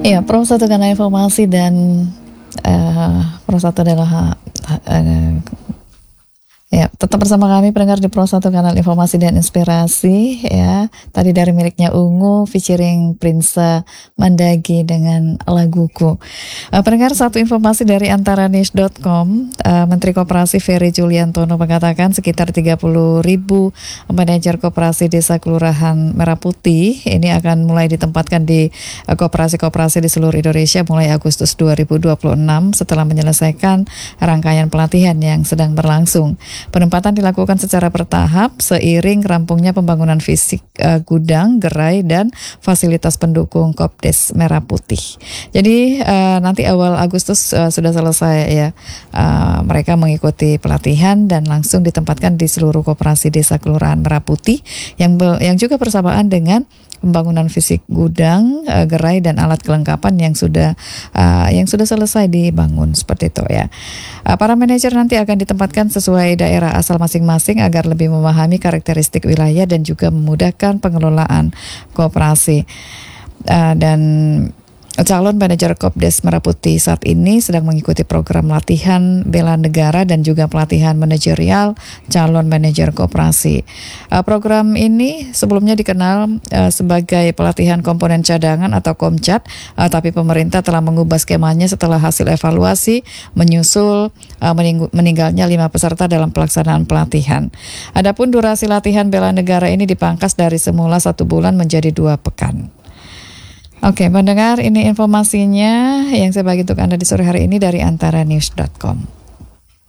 Ya, Pro 1 Kanal Informasi dan Pro 1 adalah ya, tetap bersama kami pendengar di Pro 1 Kanal Informasi dan Inspirasi ya. Tadi dari miliknya Ungu featuring Prince Mandagi dengan Laguku. Pendengar, satu informasi dari antaranews.com, Menteri Koperasi Ferry Juliantono mengatakan sekitar 30.000 manajer koperasi desa kelurahan Merah Putih ini akan mulai ditempatkan di koperasi-koperasi di seluruh Indonesia mulai Agustus 2026 setelah menyelesaikan rangkaian pelatihan yang sedang berlangsung. Penempatan dilakukan secara bertahap seiring rampungnya pembangunan fisik gudang, gerai, dan fasilitas pendukung Kopdes Merah Putih. Jadi nanti awal Agustus sudah selesai ya. Mereka mengikuti pelatihan dan langsung ditempatkan di seluruh koperasi desa kelurahan Merah Putih yang juga bersamaan dengan pembangunan fisik gudang, gerai, dan alat kelengkapan yang sudah selesai dibangun seperti itu ya. Para manajer nanti akan ditempatkan sesuai daerah asal masing-masing agar lebih memahami karakteristik wilayah dan juga memudahkan pengelolaan koperasi. Dan calon manajer Kopdes Merah Putih saat ini sedang mengikuti program latihan bela negara dan juga pelatihan manajerial calon manajer koperasi. Program ini sebelumnya dikenal sebagai pelatihan komponen cadangan atau Komcat, tapi pemerintah telah mengubah skemanya setelah hasil evaluasi menyusul meninggalnya 5 peserta dalam pelaksanaan pelatihan. Adapun durasi latihan bela negara ini dipangkas dari semula 1 bulan menjadi 2 pekan. Oke, pendengar, ini informasinya yang saya bagi untuk Anda di sore hari ini dari antaranews.com.